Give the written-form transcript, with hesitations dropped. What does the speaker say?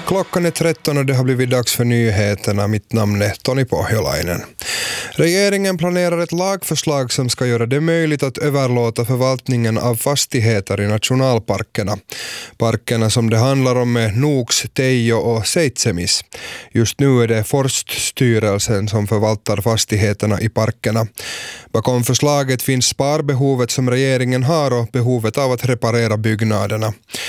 Klockan är 13 och det har blivit dags för nyheterna. Mitt namn är Toni Pohjolainen. Regeringen planerar ett lagförslag som ska göra det möjligt att överlåta förvaltningen av fastigheter i nationalparkerna. Parkerna som det handlar om är Nuuks, Teijo och Seitsemis. Just nu är det Forststyrelsen som förvaltar fastigheterna i parkerna. Bakom förslaget finns sparbehovet som regeringen har och behovet av att reparera byggnaderna.